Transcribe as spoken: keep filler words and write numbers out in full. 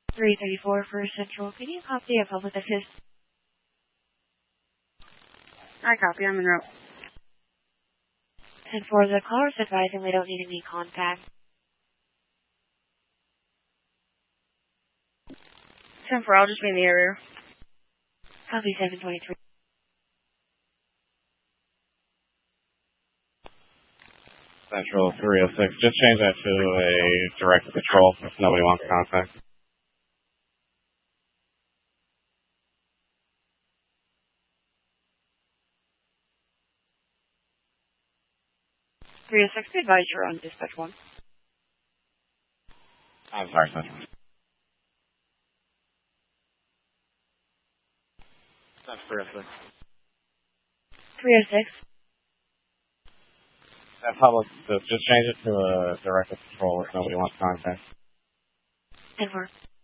three thirty-four for Central. Can you copy a public assist? I copy. I'm en route. And for the callers advising we don't need any contact. ten four, I'll just be in the area. Copy seven twenty-three. Central three oh six. Just change that to a direct patrol if nobody wants contact. three oh six, advise you're on dispatch one. I'm sorry, Central. That's three oh six. three oh six. That public, so just change it to a direct patrol if nobody wants contact. ten four.